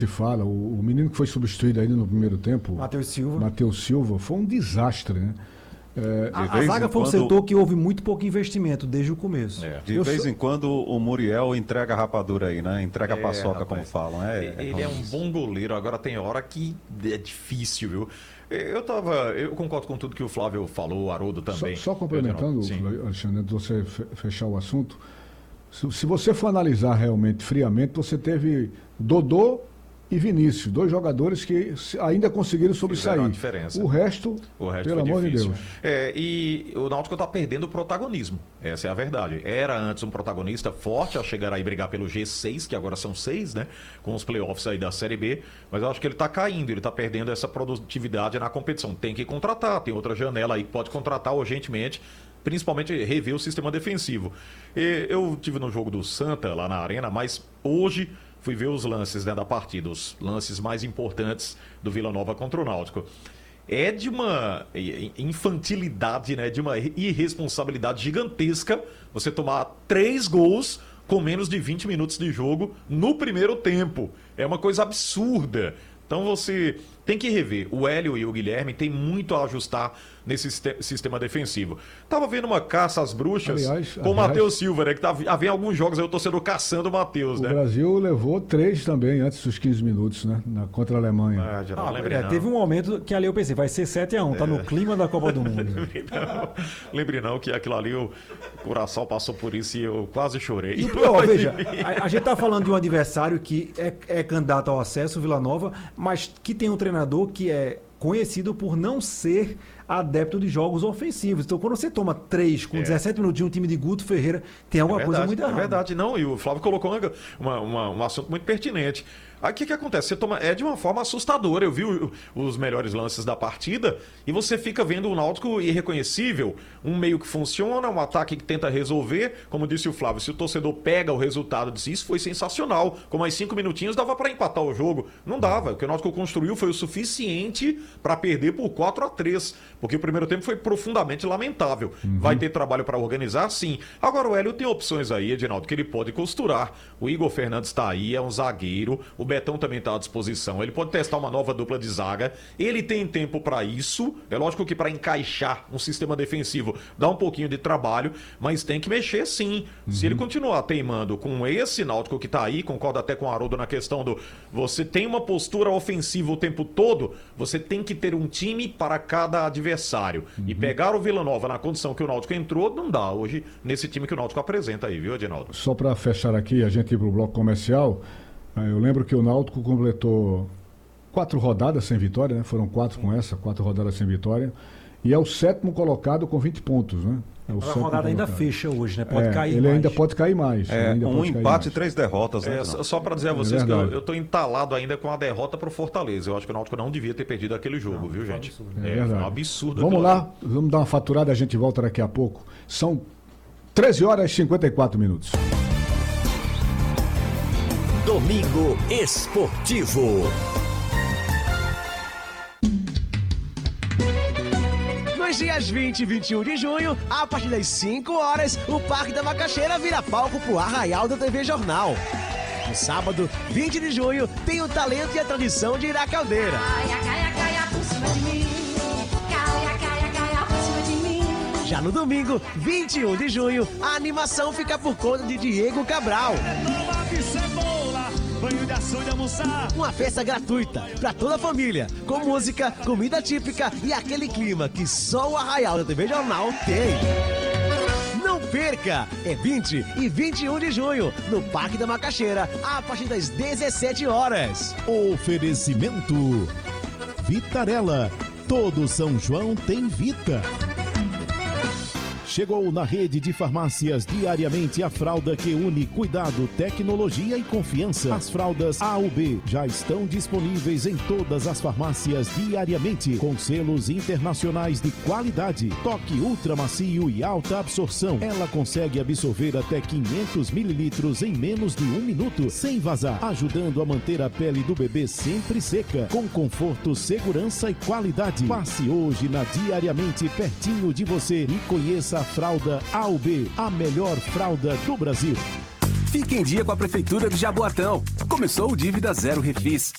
se fala, o menino que foi substituído ainda no primeiro tempo, Matheus Silva, foi um desastre, né? A zaga foi um setor que houve muito pouco investimento desde o começo. De vez em quando o Muriel entrega a rapadura aí, né? Entrega a paçoca, rapaz, como falam. Ele é um bom goleiro, agora tem hora que é difícil, viu? Eu concordo com tudo que o Flávio falou, o Haroldo também. Só complementando, Alexandre, antes de você fechar o assunto, se você for analisar realmente, friamente, você teve Dodô e Vinícius, dois jogadores que ainda conseguiram sobressair. O resto pelo amor de Deus. E o Náutico está perdendo o protagonismo, essa é a verdade. Era antes um protagonista forte a chegar aí brigar pelo G6, que agora são 6, né? Com os playoffs aí da Série B, mas eu acho que ele está caindo, ele está perdendo essa produtividade na competição. Tem que contratar, tem outra janela aí que pode contratar urgentemente, principalmente rever o sistema defensivo. Eu tive no jogo do Santa, lá na Arena, mas hoje fui ver os lances, né, da partida, os lances mais importantes do Vila Nova contra o Náutico. É de uma infantilidade, né, de uma irresponsabilidade gigantesca você tomar 3 gols com menos de 20 minutos de jogo no primeiro tempo. É uma coisa absurda. Então você tem que rever. O Hélio e o Guilherme têm muito a ajustar nesse sistema defensivo. Tava vendo uma caça às bruxas com o Matheus Silva, né? Que havia alguns jogos aí o torcedor caçando o Matheus, né? O Brasil levou 3 também antes dos 15 minutos, né? Contra a Alemanha. Teve um momento que ali eu pensei, vai ser 7-1, tá no clima da Copa do Mundo. Lembre não que aquilo ali, o coração passou por isso e eu quase chorei. E veja, a gente tá falando de um adversário que é candidato ao acesso, o Vila Nova, mas que tem um treinador que é conhecido por não ser adepto de jogos ofensivos. Então, quando você toma 3 com 17 minutos de um time de Guto Ferreira, tem alguma coisa muito errada. É verdade, não. E o Flávio colocou um assunto muito pertinente. Aí o que acontece? Você toma, de uma forma assustadora. Eu vi os melhores lances da partida e você fica vendo o Náutico irreconhecível. Um meio que funciona, um ataque que tenta resolver. Como disse o Flávio, se o torcedor pega o resultado, diz isso foi sensacional. Com mais 5 minutinhos dava para empatar o jogo. Não dava. O que o Náutico construiu foi o suficiente para perder por 4-3. Porque o primeiro tempo foi profundamente lamentável. Vai ter trabalho para organizar? Sim. Agora o Hélio tem opções aí, Edinaldo, que ele pode costurar. O Igor Fernandes está aí, é um zagueiro. O Betão também está à disposição. Ele pode testar uma nova dupla de zaga. Ele tem tempo para isso. É lógico que para encaixar um sistema defensivo dá um pouquinho de trabalho, mas tem que mexer sim. Se ele continuar teimando com esse Náutico que está aí, concordo até com o Haroldo na questão do você tem uma postura ofensiva o tempo todo, você tem que ter um time para cada adversário. E pegar o Vila Nova na condição que o Náutico entrou, não dá hoje nesse time que o Náutico apresenta aí, viu, Edinaldo? Só para fechar aqui, a gente ir para o bloco comercial, eu lembro que o Náutico completou 4 rodadas sem vitória, né? Foram 4 com 4 rodadas sem vitória, e é o 7º colocado com 20 pontos, né? A rodada ainda fecha hoje, né? Pode cair ele mais. ainda pode cair mais. Um empate e 3 derrotas. Né? Só para dizer a vocês que eu estou entalado ainda com a derrota para o Fortaleza. Eu acho que o Náutico não devia ter perdido aquele jogo, viu, gente? Foi um absurdo. Vamos lá, vamos dar uma faturada, a gente volta daqui a pouco. São 13h54. Domingo Esportivo. Nos dias 20 e 21 de junho, a partir das 5 horas, o Parque da Macaxeira vira palco pro Arraial da TV Jornal. No sábado, 20 de junho, tem o talento e a tradição de Ira Caldeira. Caia por cima de mim. Caia por cima de mim. Já no domingo, 21 de junho, a animação fica por conta de Diego Cabral. Banho de açude, almoçar. Uma festa gratuita para toda a família, com música, comida típica e aquele clima que só o Arraial da TV Jornal tem. Não perca! É 20 e 21 de junho, no Parque da Macaxeira, a partir das 17 horas. Oferecimento Vitarella. Todo São João tem Vita. Chegou na rede de farmácias diariamente a fralda que une cuidado, tecnologia e confiança. As fraldas A ou B já estão disponíveis em todas as farmácias diariamente, com selos internacionais de qualidade. Toque ultra macio e alta absorção. Ela consegue absorver até 500 mililitros em menos de 1 minuto, sem vazar, ajudando a manter a pele do bebê sempre seca, com conforto, segurança e qualidade. Passe hoje na Diariamente pertinho de você e conheça a fralda A ou B, a melhor fralda do Brasil. Fique em dia com a Prefeitura de Jaboatão. Começou o Dívida Zero Refis.